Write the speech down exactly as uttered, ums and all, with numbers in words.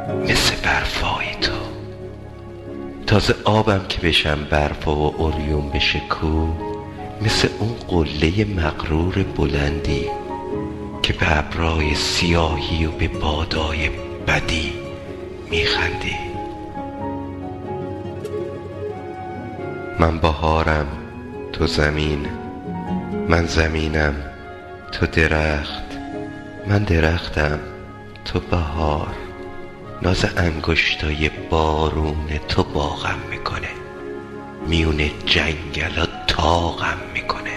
مثل برفای تو. تازه آبم که بشم برف و اوریون بشه کو، مثل اون قله مغرور بلندی که به ابرای سیاهی و به بادای بدی میخندی. من بهارم تو زمین، من زمینم تو درخت، من درختم تو بهار. ناز انگشتای بارون تو باغم میکنه، میونه جنگلا تاقم میکنه.